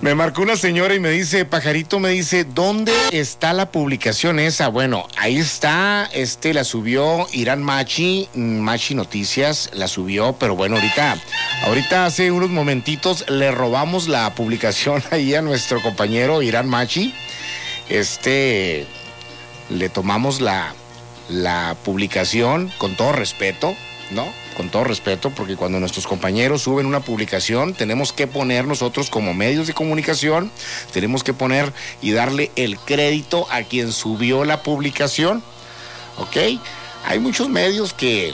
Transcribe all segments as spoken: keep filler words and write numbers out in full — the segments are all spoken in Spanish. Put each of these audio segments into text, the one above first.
Me marcó una señora y me dice, Pajarito, me dice, ¿dónde está la publicación esa? Bueno, ahí está, este, la subió Irán Machi, Machi Noticias, la subió, pero bueno, ahorita, ahorita hace unos momentitos le robamos la publicación ahí a nuestro compañero Irán Machi, este, le tomamos la, la publicación con todo respeto, ¿no? Con todo respeto, porque cuando nuestros compañeros suben una publicación, tenemos que poner nosotros como medios de comunicación, tenemos que poner y darle el crédito a quien subió la publicación, ¿ok? Hay muchos medios que,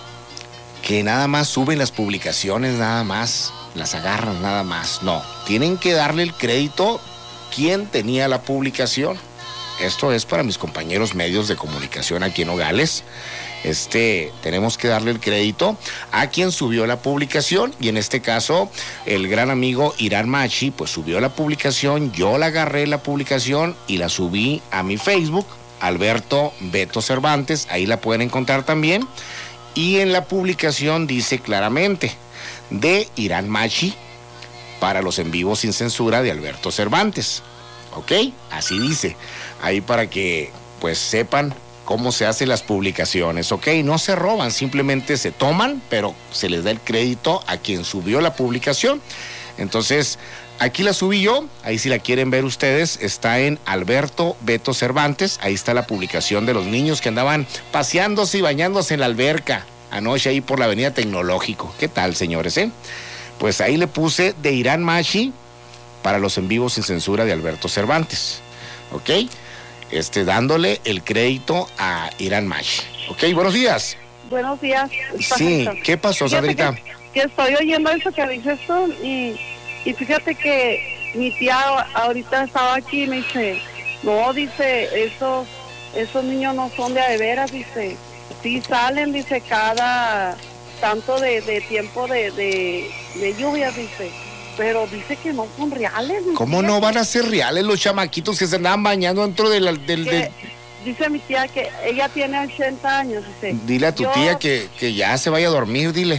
que nada más suben las publicaciones, nada más, las agarran nada más. No, tienen que darle el crédito quien tenía la publicación. Esto es para mis compañeros medios de comunicación aquí en Nogales. Este, tenemos que darle el crédito a quien subió la publicación, y en este caso el gran amigo Irán Machi pues subió la publicación, yo la agarré la publicación y la subí a mi Facebook, Alberto Beto Cervantes, ahí la pueden encontrar también, y en la publicación dice claramente, de Irán Machi para los en vivo sin censura de Alberto Cervantes, ¿ok? Así dice, ahí para que pues sepan cómo se hacen las publicaciones, ¿ok? No se roban, simplemente se toman, pero se les da el crédito a quien subió la publicación. Entonces, aquí la subí yo, ahí si la quieren ver ustedes, está en Alberto Beto Cervantes, ahí está la publicación de los niños que andaban paseándose y bañándose en la alberca anoche ahí por la avenida Tecnológico. ¿Qué tal, señores, eh? Pues ahí le puse de Irán Machi para los en vivos sin censura de Alberto Cervantes, ¿ok? Este, dándole el crédito a Irán Machi. Ok, buenos días. Buenos días. Sí, ¿qué pasó, Sandrita? Que, que estoy oyendo eso que dices tú y, y fíjate que mi tía ahorita estaba aquí y me dice, no, dice, esos, esos niños no son de a de veras, dice, sí salen, dice, cada tanto de, de tiempo de, de, de lluvias, dice. Pero dice que no son reales. ¿Cómo no van a ser reales los chamaquitos que se andaban bañando dentro de la, del... Que, del... Dice mi tía que ella tiene ochenta años, dice. Dile a tu yo... tía que, que ya se vaya a dormir, dile.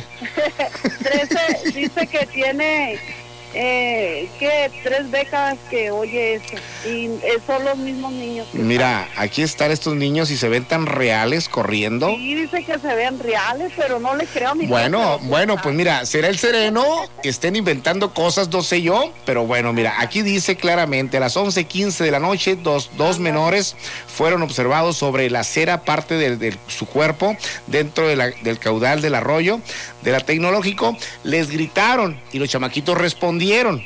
trece, dice que tiene, eh, que tres décadas que oye eso. Y son los mismos niños. Mira, aquí están estos niños y se ven tan reales corriendo. Sí, dice que se ven reales, pero no le creo a mi Bueno, tía, bueno, pues mira, será el sereno que estén inventando cosas, no sé yo, pero bueno, mira, aquí dice claramente, a las once quince de la noche, dos, dos menores fueron observados sobre la acera, parte de, de su cuerpo, dentro de la, del caudal del arroyo, de la Tecnológico, les gritaron y los chamaquitos respondieron.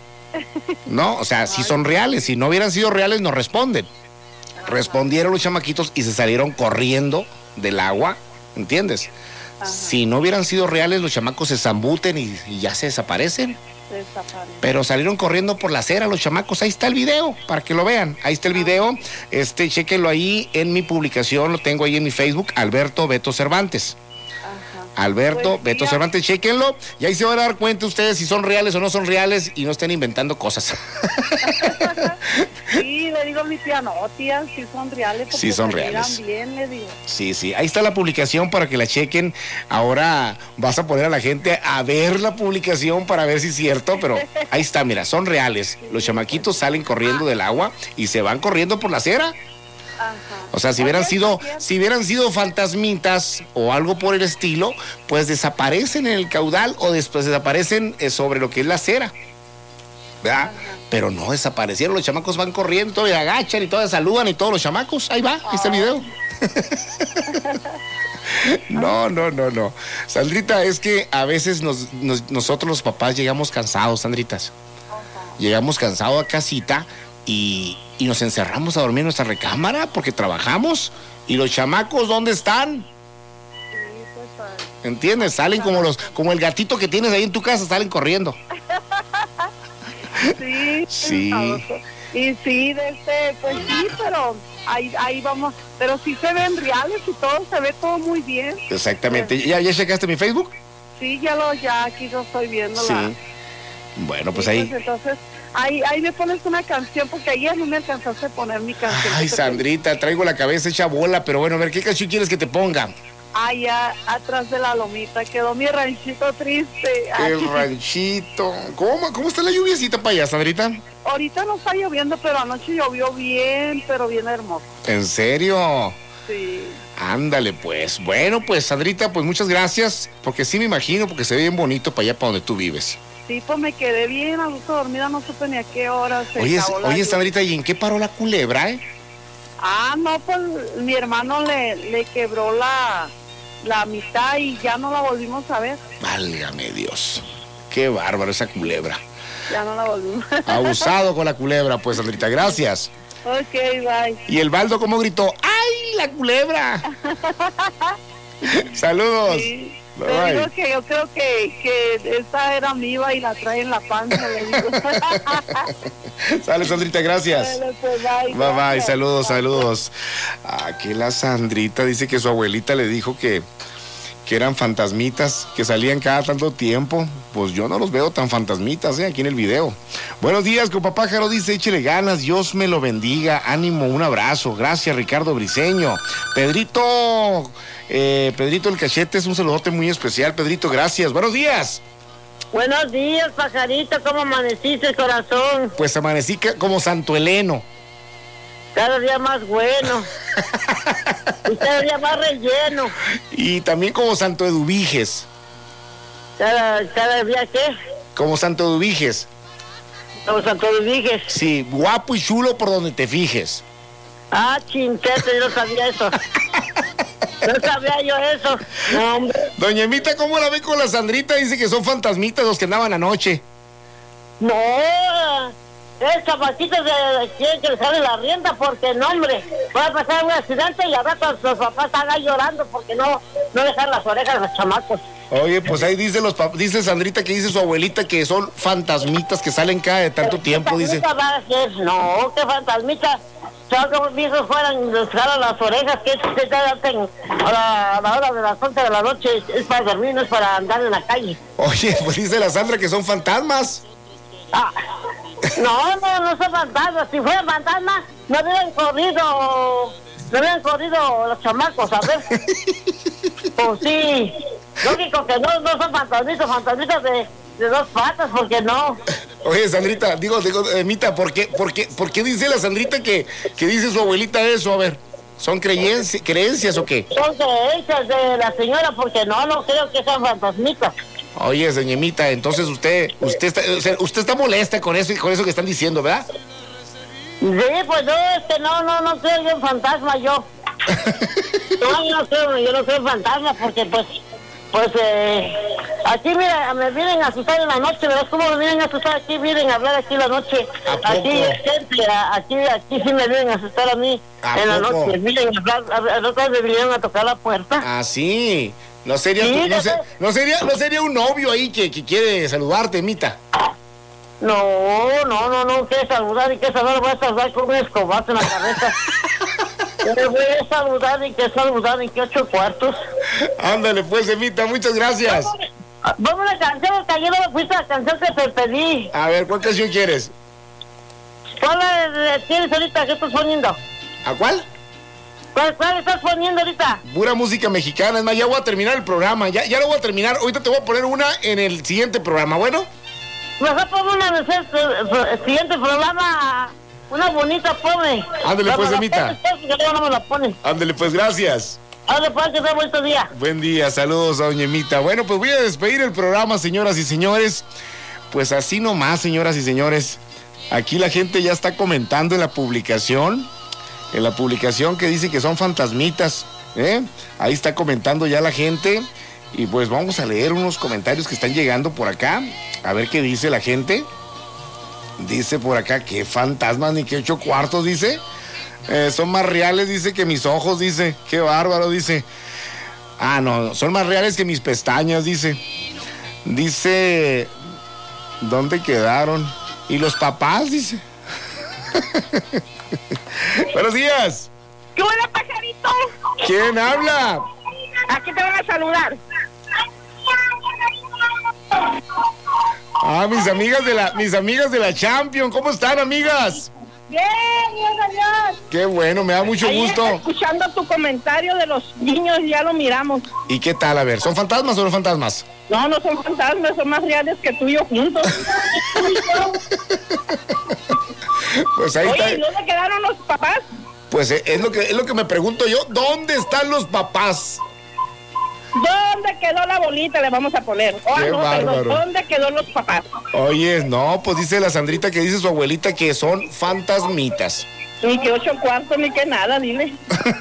No, o sea, si son reales, si no hubieran sido reales no responden. Respondieron los chamaquitos y se salieron corriendo del agua, ¿entiendes? Ajá. Si no hubieran sido reales, los chamacos se zambuten y, y ya se desaparecen. Se desaparecen. Pero salieron corriendo por la acera los chamacos, ahí está el video, para que lo vean, ahí está el video, este, chéquenlo ahí en mi publicación, lo tengo ahí en mi Facebook, Alberto Beto Cervantes. Alberto pues, Beto Cervantes, chéquenlo y ahí se van a dar cuenta ustedes si son reales o no son reales y no estén inventando cosas. Sí, le digo a mi tía, no, tía, sí son reales. Porque sí son reales. Bien, le digo. Sí, sí, ahí está la publicación para que la chequen. Ahora vas a poner a la gente a ver la publicación para ver si es cierto, pero ahí está, mira, son reales. Los chamaquitos salen corriendo del agua y se van corriendo por la acera. Ajá. O sea, si hubieran sido, si hubieran sido fantasmitas o algo por el estilo, pues desaparecen en el caudal o después desaparecen sobre lo que es la acera, ¿verdad? Ajá. Pero no desaparecieron, los chamacos van corriendo y agachan y todas saludan y todos los chamacos, ahí va, ahí está el video. No, no, no, no. Sandrita, es que a veces nos, nos, nosotros los papás llegamos cansados, Sandritas. Ajá. Llegamos cansados a casita y, y nos encerramos a dormir en nuestra recámara porque trabajamos. ¿Y los chamacos dónde están? ¿Entiendes? Salen como los, como el gatito que tienes ahí en tu casa, salen corriendo. Sí. Sí. Y sí, de este, pues sí, pero ahí, ahí vamos. Pero sí se ven reales y todo, se ve todo muy bien. Exactamente. ¿Ya, ya checaste mi Facebook? Sí, ya lo, ya aquí lo estoy viendo. Sí. La... Bueno, pues sí, ahí. Pues entonces, ahí, ahí me pones una canción, porque ayer no me alcanzaste a poner mi canción. Ay, Sandrita, traigo la cabeza hecha bola, pero bueno, a ver, ¿qué canción quieres que te ponga? allá atrás de la lomita quedó mi ranchito triste. El Ay, ranchito. ¿Cómo, cómo está la lluviecita para allá, Sandrita? ahorita no está lloviendo, pero anoche llovió bien, pero bien hermoso. ¿En serio? Sí. Ándale, pues. Bueno, pues, Sandrita, pues muchas gracias, porque sí me imagino, porque se ve bien bonito para allá, para donde tú vives. Sí, pues me quedé bien a gusto dormida, no supe ni a qué hora se Oye, acabó la oye, lluvia. Sandrita, ¿y en qué paró la culebra, eh? Ah, no, pues mi hermano le, le quebró la, la mitad y ya no la volvimos a ver. Válgame Dios. Qué bárbaro esa culebra. Ya no la volvimos. Abusado con la culebra, pues, Sandrita, gracias. Ok, bye. Y el Baldo, ¿cómo gritó? ¡Ay, la culebra! Saludos. Sí. Bye, Te bye. digo que yo creo que, que esta era viva y la trae en la panza, le digo. Sale, Sandrita, gracias. Bueno, pues, bye, Bye, bye, gracias. saludos, saludos. Aquí la Sandrita dice que su abuelita le dijo que, que eran fantasmitas, que salían cada tanto tiempo. Pues yo no los veo tan fantasmitas, ¿eh? Aquí en el video. Buenos días, Copapájaro dice, échele ganas, Dios me lo bendiga, ánimo, un abrazo. Gracias, Ricardo Briceño. Pedrito, eh, Pedrito el Cachete es un saludote muy especial. Pedrito, gracias. Buenos días. Buenos días, pajarito, ¿cómo amaneciste, corazón? Pues amanecí ca- como Santo Heleno. Cada día más bueno. Y cada día más relleno. Y también como Santo Eduviges. Cada, cada día, ¿qué? Como Santo Eduviges. Como Santo Luis. Sí, guapo y chulo por donde te fijes. Ah, chinquete, yo no sabía eso. No sabía yo eso. No, hombre. Doña Emita, ¿cómo la ve con la Sandrita? Dice que son fantasmitas los que andaban anoche. No, es chamaquitos de quieren que les sale la rienda porque no, hombre, va a pasar un accidente y al rato los papás están ahí llorando porque no, no dejan las orejas a los chamacos. Oye, pues ahí dice los pap- dice Sandrita que dice su abuelita que son fantasmitas que salen cada de tanto tiempo, dice. ¿Qué va a ser? No, qué fantasmita. Son como si esos fueran, les jalan las orejas, que se te hacen a la, a la hora de las once de la noche, es para dormir, no es para andar en la calle. Oye, pues dice la Sandra que son fantasmas. Ah, no, no, no son fantasmas. Si fueran fantasmas, no hubieran corrido, no hubieran corrido los chamacos, a ver. Pues sí, lógico que no, no son fantasmitas, fantasmitas de, de dos patas, porque no. Oye, Sandrita, digo, digo, Emita, ¿por qué, por qué, por qué dice la Sandrita que, que dice su abuelita eso? A ver, ¿son creenci- creencias o qué? Son creencias de la señora, porque no, no creo que sean fantasmitas. Oye, señor Emita, entonces usted, usted está, o sea, usted está molesta con eso y con eso que están diciendo, ¿verdad? Sí, pues no, es que no, no, no creo yo en fantasma, yo. No, yo no creo, yo no creo en fantasma, porque pues, pues, eh, aquí mira, me vienen a asustar en la noche, ¿verdad? ¿Cómo me vienen a asustar aquí? Vienen a hablar aquí en la noche. ¿A poco? Aquí hay gente, a- aquí, aquí sí me vienen a asustar a mí ¿A en la poco? noche. Vienen a hablar, a, a, otra vez me vinieron a tocar la puerta. Ah, sí. No sería, Sí, tu- no, ya se- sé. no sería, no sería un novio ahí que, que quiere saludarte, Emita. No, no, no, no, que saludar y que saludar, voy a saludar con un escobazo en la cabeza. Yo voy a saludar y que saludar y que ocho cuartos. Ándale, pues, Emita, muchas gracias. Vamos a la canción, que ayer no me fuiste a la canción que te pedí. A ver, ¿cuál canción quieres? ¿Cuál la tienes ahorita? ¿Qué estás poniendo? ¿A cuál? ¿Cuál, cuál estás poniendo ahorita? Pura música mexicana. Es más, ya voy a terminar el programa. Ya, ya lo voy a terminar. Ahorita te voy a poner una en el siguiente programa, ¿bueno? Mejor ponme una vez el, el siguiente programa, una bonita pone. Ándale, pues, Emita. Ya no me la ponen. Ándale, pues, gracias. Ándale, pues, que sea bonito día. Buen día, saludos a doña Emita. Bueno, pues voy a despedir el programa, señoras y señores. Pues así nomás, señoras y señores. Aquí la gente ya está comentando en la publicación, en la publicación que dice que son fantasmitas, ¿eh? Ahí está comentando ya la gente. Y pues vamos a leer unos comentarios que están llegando por acá. A ver qué dice la gente. Dice por acá que fantasmas ni que ocho cuartos, dice. Eh, son más reales, dice, que mis ojos, dice. Qué bárbaro, dice. Ah, no, son más reales que mis pestañas, dice. Dice, ¿dónde quedaron? ¿Y los papás? Dice. Buenos días. ¡Qué buena, pajarito! ¿Quién habla? Aquí te van a saludar. Ah, mis amigas de la, mis amigas de la Champions. ¿Cómo están, amigas? Bien, señor. Qué bueno, me da mucho Ahí gusto. escuchando tu comentario de los niños, ya lo miramos. ¿Y qué tal? A ver, ¿son fantasmas o no fantasmas? No, no son fantasmas, son más reales que tú y yo juntos. Pues ahí Oye, está. ¿y dónde quedaron los papás? Pues eh, es lo que es lo que me pregunto yo. ¿Dónde están los papás? ¿Dónde quedó la bolita? Le vamos a poner. Oh, Qué no, bárbaro. perdón, ¿dónde quedó los papás? Oye, no, pues dice la Sandrita que dice su abuelita que son fantasmitas. Ni que ocho cuartos, ni que nada, dile.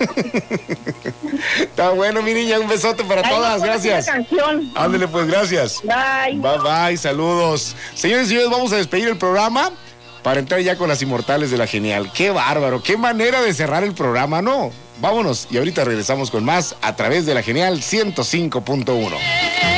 Está bueno, mi niña, un besote para Ahí todas, me pones gracias. una canción. Ándele, pues, gracias. Bye. Bye, bye, saludos. Señores y señores, vamos a despedir el programa para entrar ya con las inmortales de la genial. Qué bárbaro, qué manera de cerrar el programa, ¿no? Vámonos y ahorita regresamos con más a través de la genial ciento cinco punto uno.